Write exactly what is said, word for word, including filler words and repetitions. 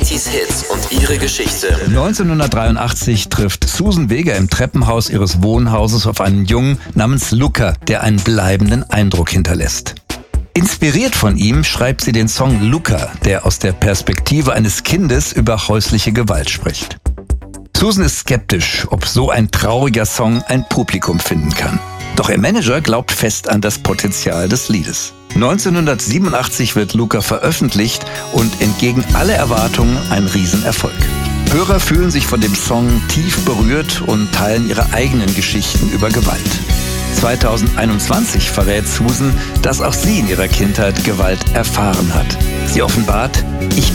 achtziger Hits und ihre Geschichte. neunzehnhundertdreiundachtzig trifft Suzanne Vega im Treppenhaus ihres Wohnhauses auf einen Jungen namens Luca, der einen bleibenden Eindruck hinterlässt. Inspiriert von ihm schreibt sie den Song Luca, der aus der Perspektive eines Kindes über häusliche Gewalt spricht. Susan ist skeptisch, ob so ein trauriger Song ein Publikum finden kann. Doch ihr Manager glaubt fest an das Potenzial des Liedes. neunzehnhundertsiebenundachtzig wird Luca veröffentlicht und entgegen aller Erwartungen ein Riesenerfolg. Hörer fühlen sich von dem Song tief berührt und teilen ihre eigenen Geschichten über Gewalt. zweitausendeinundzwanzig verrät Susan, dass auch sie in ihrer Kindheit Gewalt erfahren hat. Sie offenbart: Ich